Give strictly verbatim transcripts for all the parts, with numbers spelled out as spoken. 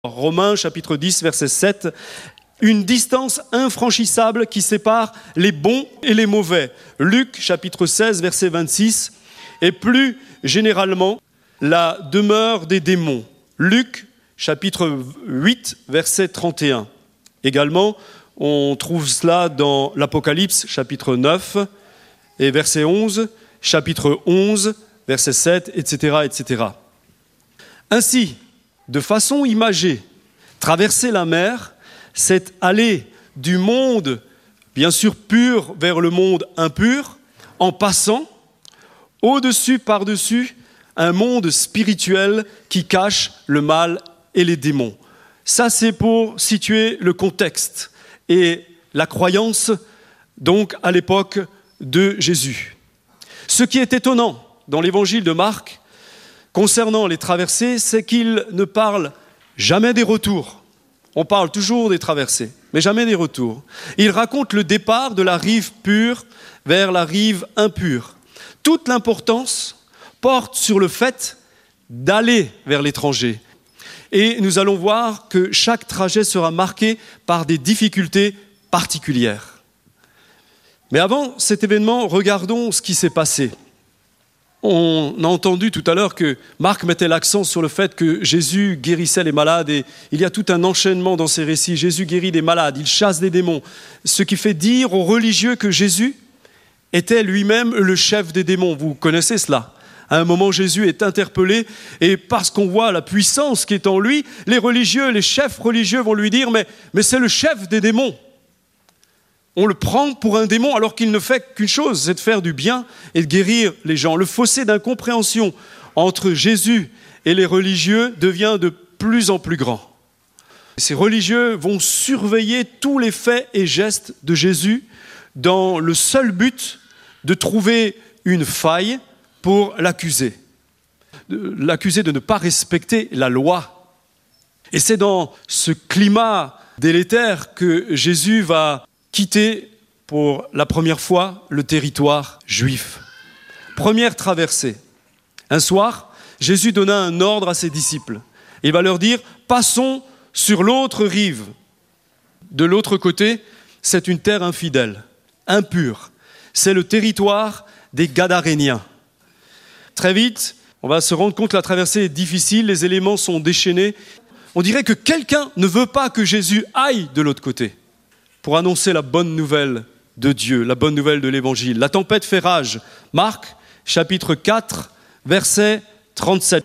Romains chapitre dix, verset sept, une distance infranchissable qui sépare les bons et les mauvais. Luc chapitre seize, verset vingt-six, et plus généralement, la demeure des démons. Luc chapitre huit, verset trente et un. Également, on trouve cela dans l'Apocalypse chapitre neuf et verset onze, chapitre onze, verset sept, et cetera, et cetera. Ainsi, de façon imagée, traverser la mer, c'est aller du monde, bien sûr pur, vers le monde impur, en passant au-dessus, par-dessus, un monde spirituel qui cache le mal et les démons. Ça, c'est pour situer le contexte et la croyance, donc, à l'époque de Jésus. Ce qui est étonnant dans l'évangile de Marc, concernant les traversées, c'est qu'il ne parle jamais des retours. On parle toujours des traversées, mais jamais des retours. Il raconte le départ de la rive pure vers la rive impure. Toute l'importance porte sur le fait d'aller vers l'étranger. Et nous allons voir que chaque trajet sera marqué par des difficultés particulières. Mais avant cet événement, regardons ce qui s'est passé. On a entendu tout à l'heure que Marc mettait l'accent sur le fait que Jésus guérissait les malades et il y a tout un enchaînement dans ces récits. Jésus guérit des malades, il chasse des démons, ce qui fait dire aux religieux que Jésus était lui-même le chef des démons. Vous connaissez cela. À un moment, Jésus est interpellé et parce qu'on voit la puissance qui est en lui, les religieux, les chefs religieux vont lui dire « mais, mais c'est le chef des démons ». On le prend pour un démon alors qu'il ne fait qu'une chose, c'est de faire du bien et de guérir les gens. Le fossé d'incompréhension entre Jésus et les religieux devient de plus en plus grand. Ces religieux vont surveiller tous les faits et gestes de Jésus dans le seul but de trouver une faille pour l'accuser. L'accuser de ne pas respecter la loi. Et c'est dans ce climat délétère que Jésus va quitter pour la première fois le territoire juif. Première traversée. Un soir, Jésus donna un ordre à ses disciples. Il va leur dire « Passons sur l'autre rive ». De l'autre côté, c'est une terre infidèle, impure. C'est le territoire des Gadaréniens. Très vite, on va se rendre compte que la traversée est difficile, les éléments sont déchaînés. On dirait que quelqu'un ne veut pas que Jésus aille de l'autre côté pour annoncer la bonne nouvelle de Dieu, la bonne nouvelle de l'Évangile. La tempête fait rage. Marc, chapitre quatre, verset trente-sept.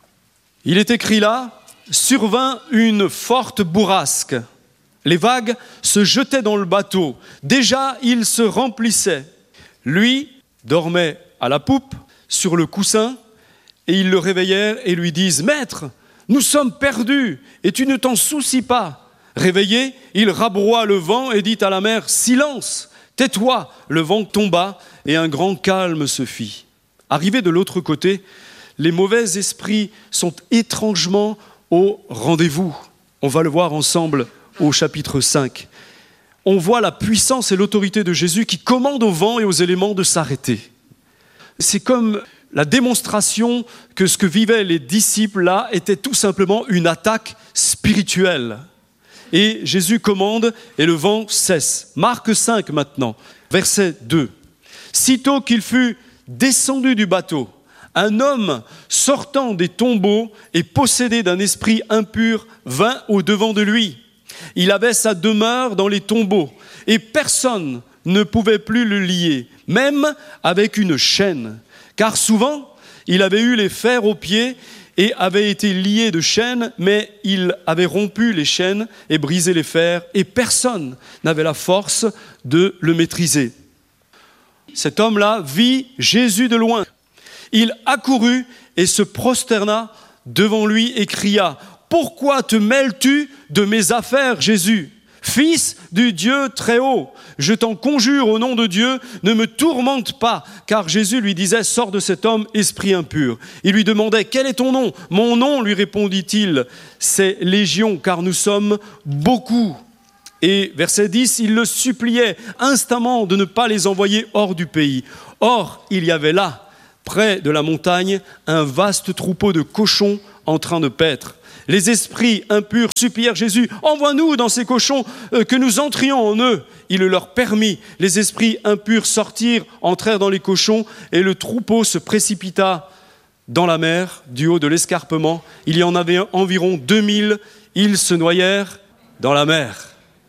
Il est écrit là, « Survint une forte bourrasque. Les vagues se jetaient dans le bateau. Déjà, il se remplissait. Lui dormait à la poupe, sur le coussin, et ils le réveillèrent et lui disent, « Maître, nous sommes perdus, et tu ne t'en soucies pas. » Réveillé, il rabroie le vent et dit à la mer, « Silence, tais-toi !» Le vent tomba et un grand calme se fit. Arrivé de l'autre côté, les mauvais esprits sont étrangement au rendez-vous. On va le voir ensemble au chapitre cinq. On voit la puissance et l'autorité de Jésus qui commande au vent et aux éléments de s'arrêter. C'est comme la démonstration que ce que vivaient les disciples là était tout simplement une attaque spirituelle. Et Jésus commande et le vent cesse. Marc cinq maintenant, verset deux. Sitôt qu'il fut descendu du bateau, un homme sortant des tombeaux et possédé d'un esprit impur vint au-devant de lui. Il avait sa demeure dans les tombeaux et personne ne pouvait plus le lier, même avec une chaîne. Car souvent, il avait eu les fers aux pieds et avait été lié de chaînes, mais il avait rompu les chaînes et brisé les fers, et personne n'avait la force de le maîtriser. Cet homme-là vit Jésus de loin. Il accourut et se prosterna devant lui et cria, « Pourquoi te mêles-tu de mes affaires, Jésus ? Fils du Dieu très haut, je t'en conjure au nom de Dieu, ne me tourmente pas. » Car Jésus lui disait, « Sors de cet homme, esprit impur. » Il lui demandait, « Quel est ton nom ?»« Mon nom, lui répondit-il, c'est Légion, car nous sommes beaucoup. » Et verset dix, il le suppliait instamment de ne pas les envoyer hors du pays. Or, il y avait là, près de la montagne, un vaste troupeau de cochons en train de paître. Les esprits impurs supplièrent Jésus, « Envoie-nous dans ces cochons, euh, que nous entrions en eux. » Il le leur permit. Les esprits impurs sortirent, entrèrent dans les cochons, et le troupeau se précipita dans la mer, du haut de l'escarpement. Il y en avait environ deux mille. Ils se noyèrent dans la mer.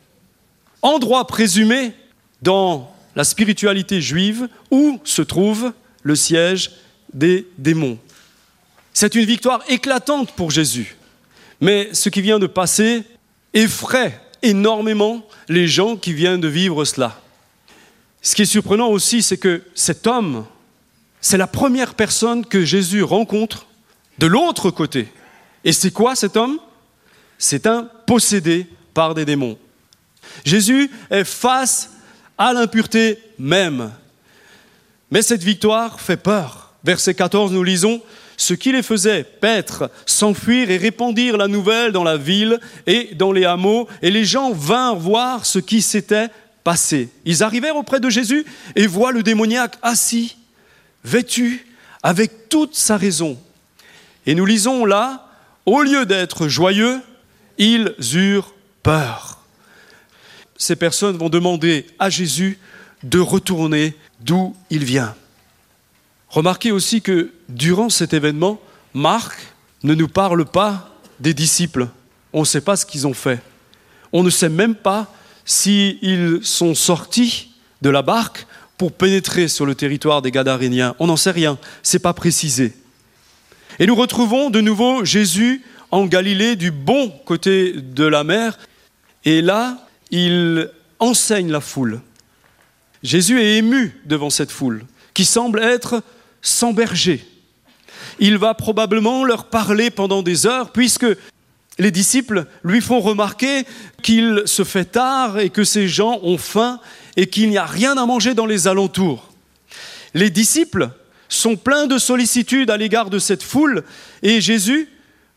Endroit présumé dans la spiritualité juive où se trouve le siège des démons. C'est une victoire éclatante pour Jésus. Mais ce qui vient de passer effraie énormément les gens qui viennent de vivre cela. Ce qui est surprenant aussi, c'est que cet homme, c'est la première personne que Jésus rencontre de l'autre côté. Et c'est quoi cet homme ? C'est un possédé par des démons. Jésus est face à l'impureté même. Mais cette victoire fait peur. Verset quatorze, nous lisons « Ce qui les faisait paître, s'enfuir et répandirent la nouvelle dans la ville et dans les hameaux, et les gens vinrent voir ce qui s'était passé. » Ils arrivèrent auprès de Jésus et voient le démoniaque assis, vêtu, avec toute sa raison. Et nous lisons là, au lieu d'être joyeux, ils eurent peur. Ces personnes vont demander à Jésus de retourner d'où il vient. Remarquez aussi que durant cet événement, Marc ne nous parle pas des disciples. On ne sait pas ce qu'ils ont fait. On ne sait même pas s'ils sont sortis de la barque pour pénétrer sur le territoire des Gadaréniens. On n'en sait rien, ce n'est pas précisé. Et nous retrouvons de nouveau Jésus en Galilée, du bon côté de la mer. Et là, il enseigne la foule. Jésus est ému devant cette foule, qui semble être sans berger. Il va probablement leur parler pendant des heures, puisque les disciples lui font remarquer qu'il se fait tard et que ces gens ont faim et qu'il n'y a rien à manger dans les alentours. Les disciples sont pleins de sollicitude à l'égard de cette foule et Jésus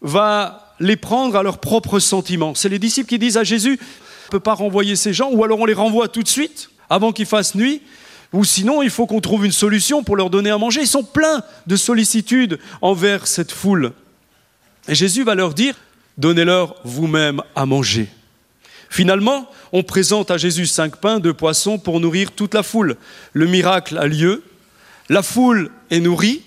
va les prendre à leurs propres sentiments. C'est les disciples qui disent à Jésus, on ne peut pas renvoyer ces gens, ou alors on les renvoie tout de suite, avant qu'il fasse nuit, ou sinon il faut qu'on trouve une solution pour leur donner à manger. Ils sont pleins de sollicitude envers cette foule. Et Jésus va leur dire, donnez-leur vous-même à manger. Finalement, on présente à Jésus cinq pains, deux poissons pour nourrir toute la foule. Le miracle a lieu, la foule est nourrie,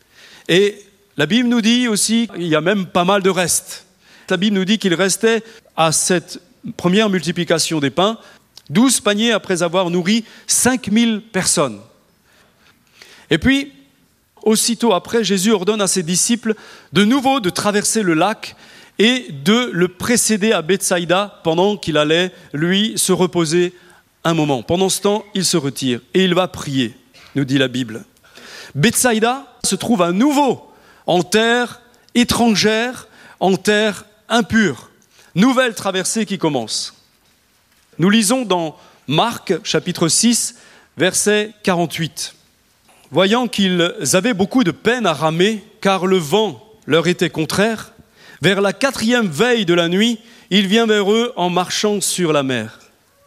et la Bible nous dit aussi qu'il y a même pas mal de restes. La Bible nous dit qu'il restait à cette première multiplication des pains, douze paniers après avoir nourri cinq mille personnes. Et puis, aussitôt après, Jésus ordonne à ses disciples de nouveau de traverser le lac et de le précéder à Bethsaïda pendant qu'il allait, lui, se reposer un moment. Pendant ce temps, il se retire et il va prier, nous dit la Bible. Bethsaïda se trouve à nouveau en terre étrangère, en terre impure. Nouvelle traversée qui commence. Nous lisons dans Marc, chapitre six, verset quarante-huit. « Voyant qu'ils avaient beaucoup de peine à ramer, car le vent leur était contraire, vers la quatrième veille de la nuit, il vient vers eux en marchant sur la mer.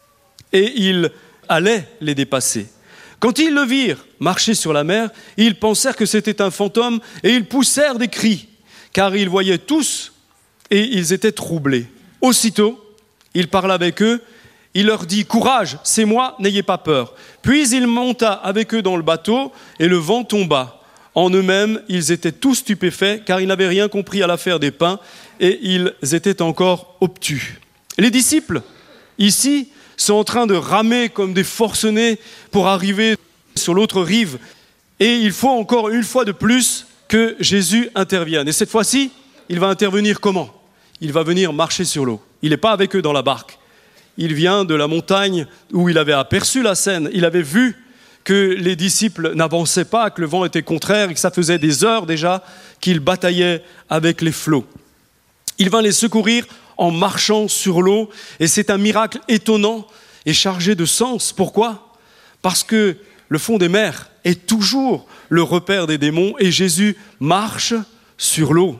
Et il allait les dépasser. Quand ils le virent marcher sur la mer, ils pensèrent que c'était un fantôme et ils poussèrent des cris, car ils voyaient tous et ils étaient troublés. Aussitôt, il parla avec eux, il leur dit « Courage, c'est moi, n'ayez pas peur. » Puis il monta avec eux dans le bateau et le vent tomba. En eux-mêmes, ils étaient tous stupéfaits, car ils n'avaient rien compris à l'affaire des pains, et ils étaient encore obtus. Les disciples, ici, sont en train de ramer comme des forcenés pour arriver sur l'autre rive. Et il faut encore une fois de plus que Jésus intervienne. Et cette fois-ci, il va intervenir comment ? Il va venir marcher sur l'eau. Il n'est pas avec eux dans la barque. Il vient de la montagne où il avait aperçu la scène. Il avait vu que les disciples n'avançaient pas, que le vent était contraire et que ça faisait des heures déjà qu'ils bataillaient avec les flots. Il vint les secourir en marchant sur l'eau et c'est un miracle étonnant et chargé de sens. Pourquoi ? Parce que le fond des mers est toujours le repère des démons et Jésus marche sur l'eau.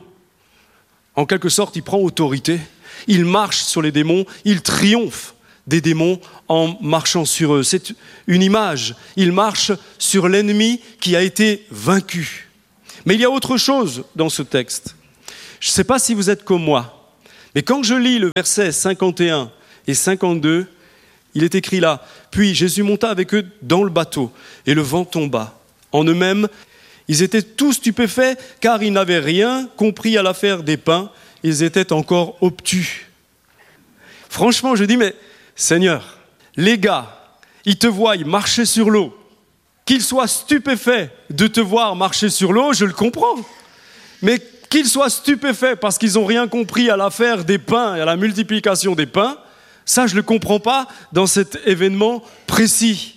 En quelque sorte, il prend autorité, il marche sur les démons, il triomphe des démons en marchant sur eux. C'est une image. Il marche sur l'ennemi qui a été vaincu. Mais il y a autre chose dans ce texte. Je ne sais pas si vous êtes comme moi, mais quand je lis le verset cinquante et un et cinquante-deux, il est écrit là, « Puis Jésus monta avec eux dans le bateau, et le vent tomba. En eux-mêmes, ils étaient tous stupéfaits, car ils n'avaient rien compris à l'affaire des pains. Ils étaient encore obtus. » Franchement, je dis, mais Seigneur, les gars, ils te voient marcher sur l'eau. Qu'ils soient stupéfaits de te voir marcher sur l'eau, je le comprends. Mais qu'ils soient stupéfaits parce qu'ils n'ont rien compris à l'affaire des pains et à la multiplication des pains, ça, je ne le comprends pas dans cet événement précis.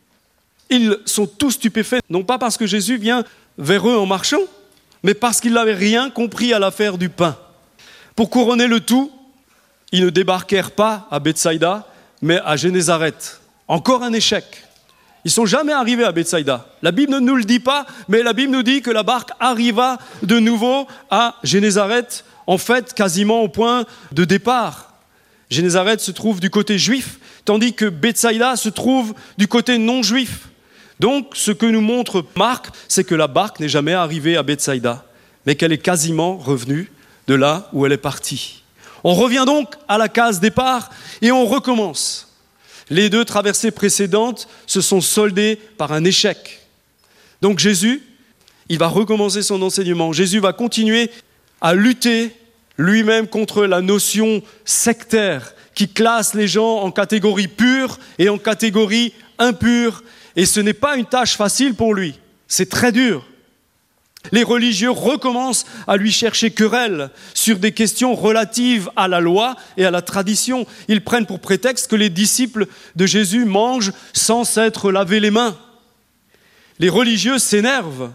Ils sont tous stupéfaits, non pas parce que Jésus vient vers eux en marchant, mais parce qu'ils n'avaient rien compris à l'affaire du pain. Pour couronner le tout, ils ne débarquèrent pas à Bethsaïda, mais à Génézareth. Encore un échec. Ils ne sont jamais arrivés à Bethsaïda. La Bible ne nous le dit pas, mais la Bible nous dit que la barque arriva de nouveau à Génézareth, en fait quasiment au point de départ. Génézareth se trouve du côté juif, tandis que Bethsaïda se trouve du côté non juif. Donc, ce que nous montre Marc, c'est que la barque n'est jamais arrivée à Bethsaïda, mais qu'elle est quasiment revenue de là où elle est partie. On revient donc à la case départ et on recommence. Les deux traversées précédentes se sont soldées par un échec. Donc Jésus, il va recommencer son enseignement. Jésus va continuer à lutter lui-même contre la notion sectaire qui classe les gens en catégorie pure et en catégorie impure. Et ce n'est pas une tâche facile pour lui. C'est très dur. Les religieux recommencent à lui chercher querelle sur des questions relatives à la loi et à la tradition. Ils prennent pour prétexte que les disciples de Jésus mangent sans s'être lavé les mains. Les religieux s'énervent.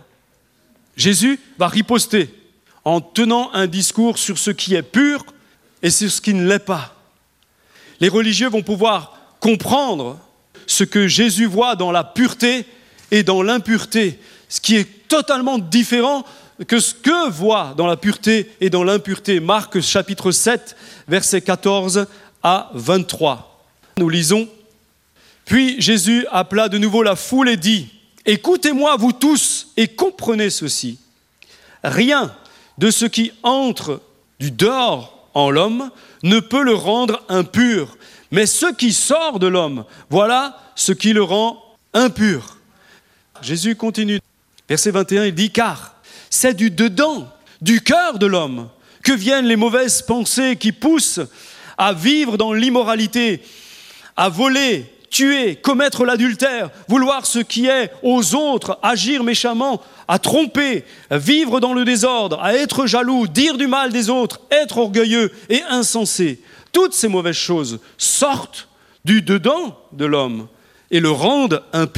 Jésus va riposter en tenant un discours sur ce qui est pur et sur ce qui ne l'est pas. Les religieux vont pouvoir comprendre ce que Jésus voit dans la pureté et dans l'impureté, ce qui est totalement différent que ce que voit dans la pureté et dans l'impureté. Marc chapitre sept, versets quatorze à vingt-trois. Nous lisons, « Puis Jésus appela de nouveau la foule et dit, « Écoutez-moi vous tous et comprenez ceci. Rien de ce qui entre du dehors en l'homme ne peut le rendre impur, mais ce qui sort de l'homme, voilà ce qui le rend impur. » Jésus continue. Verset vingt et un, il dit « Car c'est du dedans, du cœur de l'homme, que viennent les mauvaises pensées qui poussent à vivre dans l'immoralité, à voler, tuer, commettre l'adultère, vouloir ce qui est aux autres, agir méchamment, à tromper, à vivre dans le désordre, à être jaloux, dire du mal des autres, être orgueilleux et insensé. Toutes ces mauvaises choses sortent du dedans de l'homme et le rendent impur. »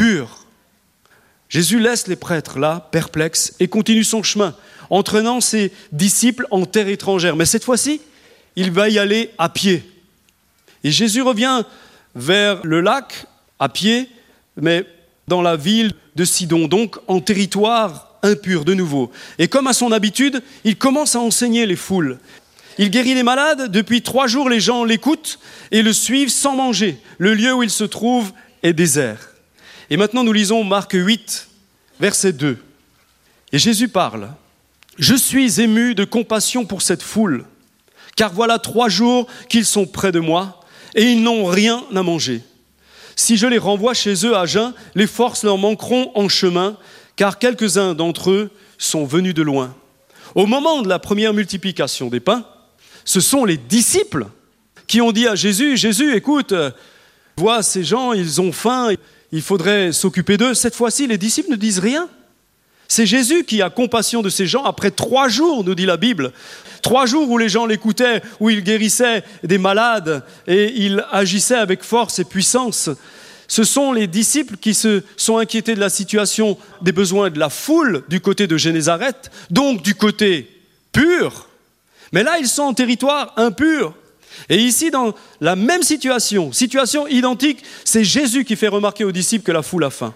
Jésus laisse les prêtres là, perplexes, et continue son chemin, entraînant ses disciples en terre étrangère. Mais cette fois-ci, il va y aller à pied. Et Jésus revient vers le lac, à pied, mais dans la ville de Sidon, donc en territoire impur de nouveau. Et comme à son habitude, il commence à enseigner les foules. Il guérit les malades, depuis trois jours les gens l'écoutent et le suivent sans manger. Le lieu où il se trouve est désert. Et maintenant, nous lisons Marc huit, verset deux. Et Jésus parle. « Je suis ému de compassion pour cette foule, car voilà trois jours qu'ils sont près de moi et ils n'ont rien à manger. Si je les renvoie chez eux à jeun, les forces leur manqueront en chemin, car quelques-uns d'entre eux sont venus de loin. » Au moment de la première multiplication des pains, ce sont les disciples qui ont dit à Jésus, « Jésus, écoute, vois ces gens, ils ont faim, il faudrait s'occuper d'eux. » Cette fois-ci, les disciples ne disent rien. C'est Jésus qui a compassion de ces gens après trois jours, nous dit la Bible. Trois jours où les gens l'écoutaient, où il guérissait des malades et il agissait avec force et puissance. Ce sont les disciples qui se sont inquiétés de la situation, des besoins de la foule du côté de Génézareth, donc du côté pur. Mais là, ils sont en territoire impur. Et ici, dans la même situation, situation identique, c'est Jésus qui fait remarquer aux disciples que la foule a faim.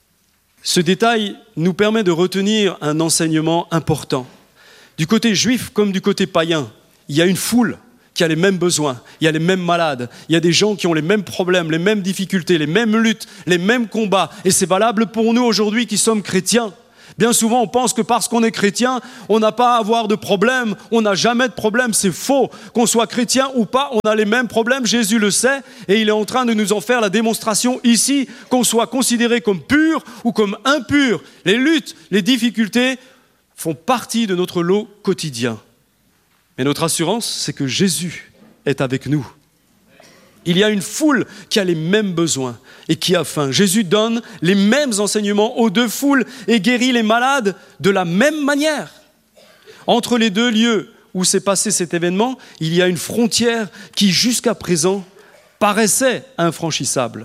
Ce détail nous permet de retenir un enseignement important. Du côté juif comme du côté païen, il y a une foule qui a les mêmes besoins, il y a les mêmes malades, il y a des gens qui ont les mêmes problèmes, les mêmes difficultés, les mêmes luttes, les mêmes combats. Et c'est valable pour nous aujourd'hui qui sommes chrétiens. Bien souvent, on pense que parce qu'on est chrétien, on n'a pas à avoir de problème. On n'a jamais de problème, c'est faux. Qu'on soit chrétien ou pas, on a les mêmes problèmes. Jésus le sait et il est en train de nous en faire la démonstration ici, qu'on soit considéré comme pur ou comme impur. Les luttes, les difficultés font partie de notre lot quotidien. Mais notre assurance, c'est que Jésus est avec nous. Il y a une foule qui a les mêmes besoins et qui a faim. Jésus donne les mêmes enseignements aux deux foules et guérit les malades de la même manière. Entre les deux lieux où s'est passé cet événement, il y a une frontière qui, jusqu'à présent, paraissait infranchissable.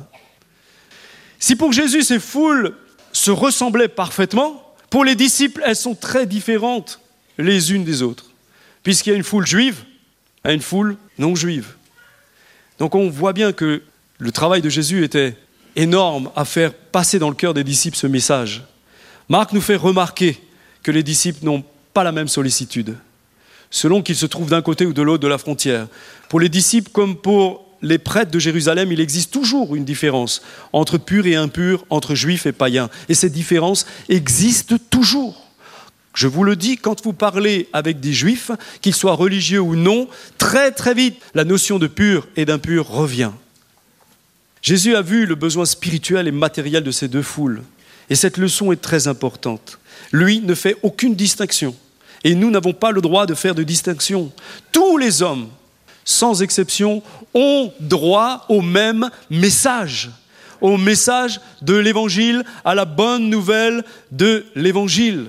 Si pour Jésus, ces foules se ressemblaient parfaitement, pour les disciples, elles sont très différentes les unes des autres, puisqu'il y a une foule juive et une foule non juive. Donc on voit bien que le travail de Jésus était énorme à faire passer dans le cœur des disciples ce message. Marc nous fait remarquer que les disciples n'ont pas la même sollicitude, selon qu'ils se trouvent d'un côté ou de l'autre de la frontière. Pour les disciples comme pour les prêtres de Jérusalem, il existe toujours une différence entre pur et impur, entre juifs et païens. Et cette différence existe toujours. Je vous le dis, quand vous parlez avec des juifs, qu'ils soient religieux ou non, très très vite, la notion de pur et d'impur revient. Jésus a vu le besoin spirituel et matériel de ces deux foules. Et cette leçon est très importante. Lui ne fait aucune distinction. Et nous n'avons pas le droit de faire de distinction. Tous les hommes, sans exception, ont droit au même message. Au message de l'Évangile, à la bonne nouvelle de l'Évangile.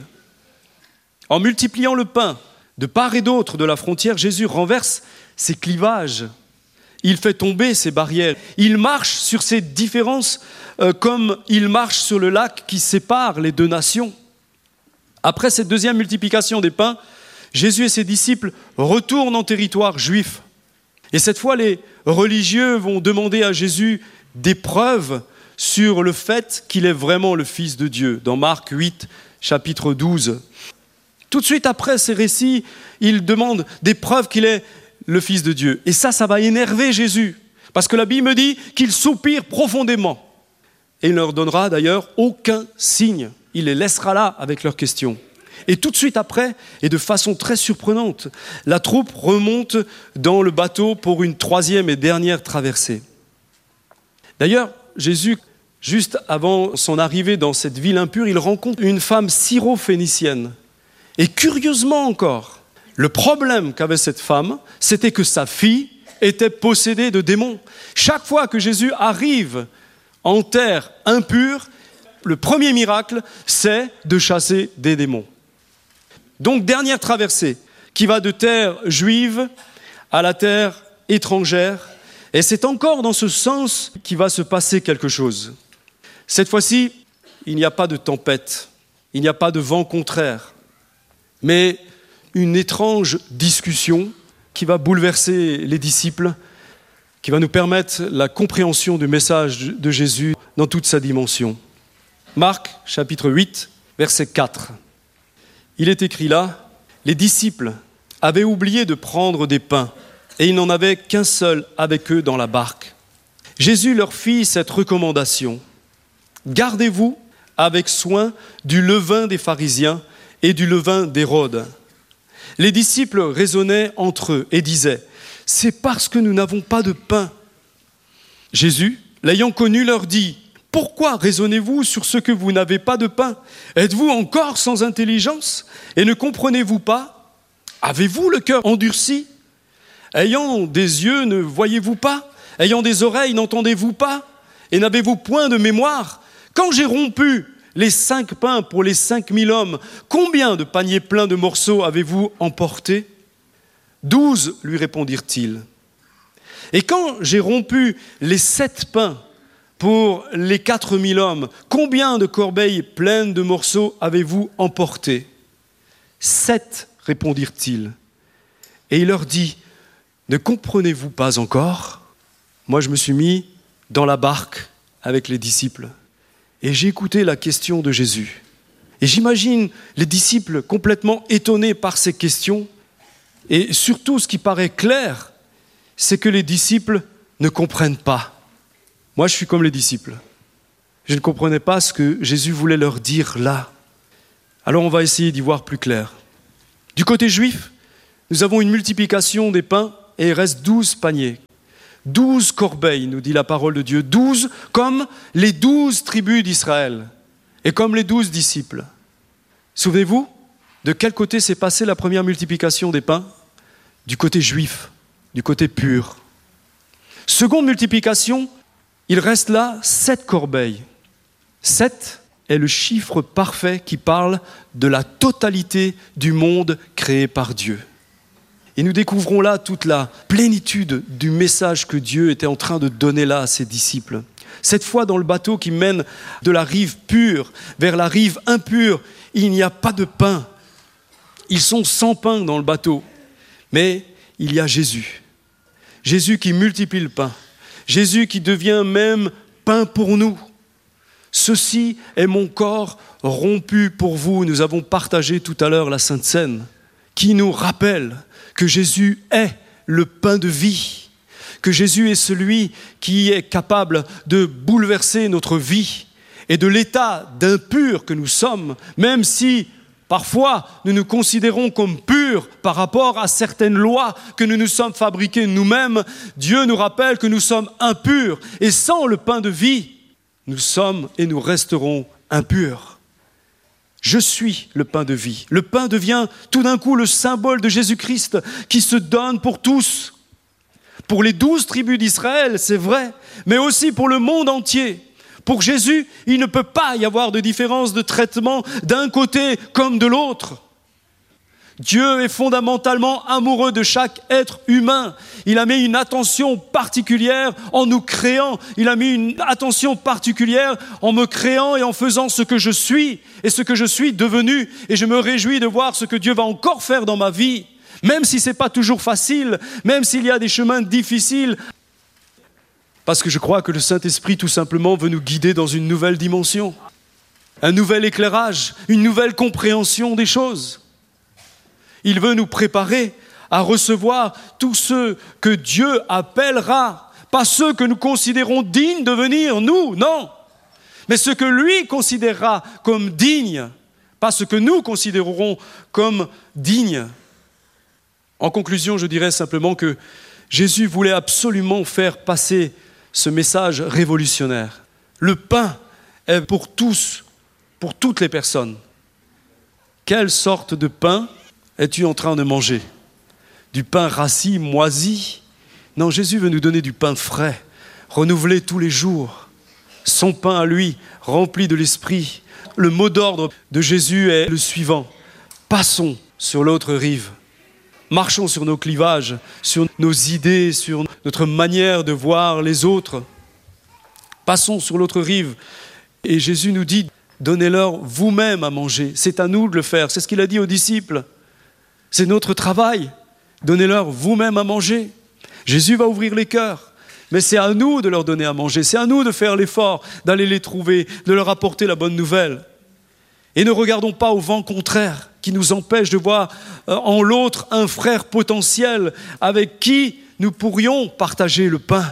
En multipliant le pain de part et d'autre de la frontière, Jésus renverse ces clivages. Il fait tomber ces barrières. Il marche sur ces différences euh, comme il marche sur le lac qui sépare les deux nations. Après cette deuxième multiplication des pains, Jésus et ses disciples retournent en territoire juif. Et cette fois, les religieux vont demander à Jésus des preuves sur le fait qu'il est vraiment le Fils de Dieu. Dans Marc huit, chapitre douze. Tout de suite après ces récits, ils demandent des preuves qu'il est le Fils de Dieu. Et ça, ça va énerver Jésus. Parce que la Bible me dit qu'il soupire profondément. Et il ne leur donnera d'ailleurs aucun signe. Il les laissera là avec leurs questions. Et tout de suite après, et de façon très surprenante, la troupe remonte dans le bateau pour une troisième et dernière traversée. D'ailleurs, Jésus, juste avant son arrivée dans cette ville impure, il rencontre une femme syro-phénicienne. Et curieusement encore, le problème qu'avait cette femme, c'était que sa fille était possédée de démons. Chaque fois que Jésus arrive en terre impure, le premier miracle, c'est de chasser des démons. Donc, dernière traversée, qui va de terre juive à la terre étrangère. Et c'est encore dans ce sens qu'il va se passer quelque chose. Cette fois-ci, il n'y a pas de tempête, il n'y a pas de vent contraire, mais une étrange discussion qui va bouleverser les disciples, qui va nous permettre la compréhension du message de Jésus dans toute sa dimension. Marc, chapitre huit, verset quatre. Il est écrit là, « Les disciples avaient oublié de prendre des pains, et ils n'en avaient qu'un seul avec eux dans la barque. Jésus leur fit cette recommandation. « Gardez-vous avec soin du levain des pharisiens et du levain d'Hérode. » Les disciples raisonnaient entre eux et disaient, « C'est parce que nous n'avons pas de pain. » Jésus, l'ayant connu, leur dit, « Pourquoi raisonnez-vous sur ce que vous n'avez pas de pain ? Êtes-vous encore sans intelligence et ne comprenez-vous pas ? Avez-vous le cœur endurci ? Ayant des yeux, ne voyez-vous pas ? Ayant des oreilles, n'entendez-vous pas ? Et n'avez-vous point de mémoire ? Quand j'ai rompu les cinq pains pour les cinq mille hommes, combien de paniers pleins de morceaux avez-vous emporté ? Douze, lui répondirent-ils. Et quand j'ai rompu les sept pains pour les quatre mille hommes, combien de corbeilles pleines de morceaux avez-vous emporté ? Sept, répondirent-ils. Et il leur dit, ne comprenez-vous pas encore ? Moi, je me suis mis dans la barque avec les disciples et j'ai écouté la question de Jésus. Et j'imagine les disciples complètement étonnés par ces questions. Et surtout, ce qui paraît clair, c'est que les disciples ne comprennent pas. Moi, je suis comme les disciples. Je ne comprenais pas ce que Jésus voulait leur dire là. Alors on va essayer d'y voir plus clair. Du côté juif, nous avons une multiplication des pains et il reste douze paniers. Douze corbeilles, nous dit la parole de Dieu. Douze comme les douze tribus d'Israël et comme les douze disciples. Souvenez-vous, de quel côté s'est passée la première multiplication des pains ? Du côté juif, du côté pur. Seconde multiplication, il reste là sept corbeilles. Sept est le chiffre parfait qui parle de la totalité du monde créé par Dieu. Et nous découvrons là toute la plénitude du message que Dieu était en train de donner là à ses disciples. Cette fois, dans le bateau qui mène de la rive pure vers la rive impure, il n'y a pas de pain. Ils sont sans pain dans le bateau. Mais il y a Jésus. Jésus qui multiplie le pain. Jésus qui devient même pain pour nous. Ceci est mon corps rompu pour vous. Nous avons partagé tout à l'heure la Sainte Seine qui nous rappelle que Jésus est le pain de vie, que Jésus est celui qui est capable de bouleverser notre vie et de l'état d'impur que nous sommes, même si parfois nous nous considérons comme purs par rapport à certaines lois que nous nous sommes fabriquées nous-mêmes. Dieu nous rappelle que nous sommes impurs et sans le pain de vie, nous sommes et nous resterons impurs. Je suis le pain de vie. Le pain devient tout d'un coup le symbole de Jésus-Christ qui se donne pour tous. Pour les douze tribus d'Israël, c'est vrai, mais aussi pour le monde entier. Pour Jésus, il ne peut pas y avoir de différence de traitement d'un côté comme de l'autre. Dieu est fondamentalement amoureux de chaque être humain. Il a mis une attention particulière en nous créant. Il a mis une attention particulière en me créant et en faisant ce que je suis et ce que je suis devenu. Et je me réjouis de voir ce que Dieu va encore faire dans ma vie, même si ce n'est pas toujours facile, même s'il y a des chemins difficiles. Parce que je crois que le Saint-Esprit, tout simplement, veut nous guider dans une nouvelle dimension, un nouvel éclairage, une nouvelle compréhension des choses. Il veut nous préparer à recevoir tous ceux que Dieu appellera, pas ceux que nous considérons dignes de venir, nous, non, mais ceux que lui considérera comme dignes, pas ceux que nous considérerons comme dignes. En conclusion, je dirais simplement que Jésus voulait absolument faire passer ce message révolutionnaire. Le pain est pour tous, pour toutes les personnes. Quelle sorte de pain es-tu en train de manger ? Du pain rassis, moisi ? Non, Jésus veut nous donner du pain frais, renouvelé tous les jours. Son pain à lui, rempli de l'Esprit. Le mot d'ordre de Jésus est le suivant. Passons sur l'autre rive. Marchons sur nos clivages, sur nos idées, sur notre manière de voir les autres. Passons sur l'autre rive. Et Jésus nous dit, donnez-leur vous-même à manger. C'est à nous de le faire. C'est ce qu'il a dit aux disciples. C'est notre travail. Donnez-leur vous-même à manger. Jésus va ouvrir les cœurs. Mais c'est à nous de leur donner à manger. C'est à nous de faire l'effort, d'aller les trouver, de leur apporter la bonne nouvelle. Et ne regardons pas au vent contraire qui nous empêche de voir en l'autre un frère potentiel avec qui nous pourrions partager le pain.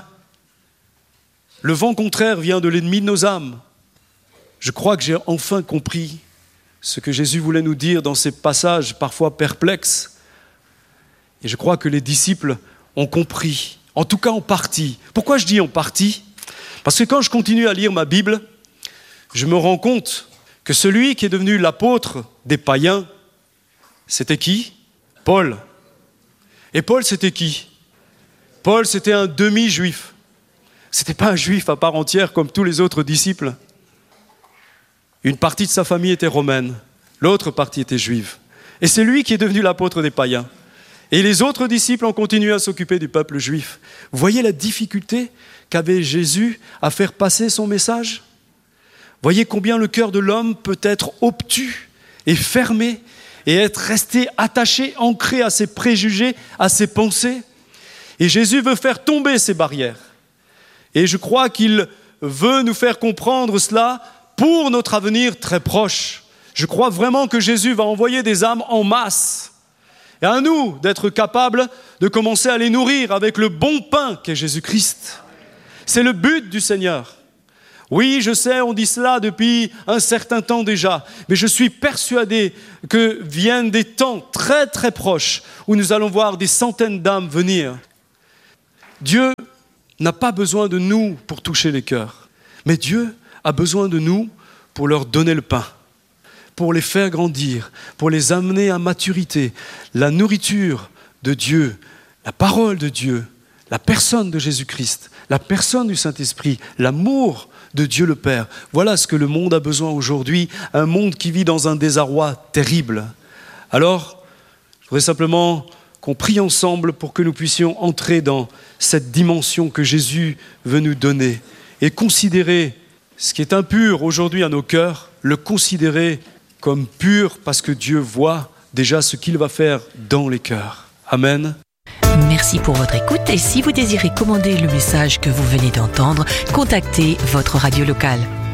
Le vent contraire vient de l'ennemi de nos âmes. Je crois que j'ai enfin compris ce que Jésus voulait nous dire dans ces passages parfois perplexes. Et je crois que les disciples ont compris, en tout cas en partie. Pourquoi je dis en partie ? Parce que quand je continue à lire ma Bible, je me rends compte que celui qui est devenu l'apôtre des païens, c'était qui ? Paul. Et Paul, c'était qui ? Paul, c'était un demi-juif. C'était pas un juif à part entière comme tous les autres disciples. Une partie de sa famille était romaine, l'autre partie était juive. Et c'est lui qui est devenu l'apôtre des païens. Et les autres disciples ont continué à s'occuper du peuple juif. Vous voyez la difficulté qu'avait Jésus à faire passer son message ? Voyez combien le cœur de l'homme peut être obtus et fermé et être resté attaché, ancré à ses préjugés, à ses pensées. Et Jésus veut faire tomber ces barrières. Et je crois qu'il veut nous faire comprendre cela pour notre avenir très proche. Je crois vraiment que Jésus va envoyer des âmes en masse. Et à nous d'être capables de commencer à les nourrir avec le bon pain qu'est Jésus-Christ. C'est le but du Seigneur. Oui, je sais, on dit cela depuis un certain temps déjà, mais je suis persuadé que viennent des temps très très proches où nous allons voir des centaines d'âmes venir. Dieu n'a pas besoin de nous pour toucher les cœurs, mais Dieu a besoin de nous pour leur donner le pain, pour les faire grandir, pour les amener à maturité. La nourriture de Dieu, la parole de Dieu, la personne de Jésus-Christ, la personne du Saint-Esprit, l'amour de Dieu le Père. Voilà ce que le monde a besoin aujourd'hui, un monde qui vit dans un désarroi terrible. Alors, je voudrais simplement qu'on prie ensemble pour que nous puissions entrer dans cette dimension que Jésus veut nous donner et considérer ce qui est impur aujourd'hui à nos cœurs, le considérer comme pur parce que Dieu voit déjà ce qu'il va faire dans les cœurs. Amen. Merci pour votre écoute et si vous désirez commander le message que vous venez d'entendre, contactez votre radio locale.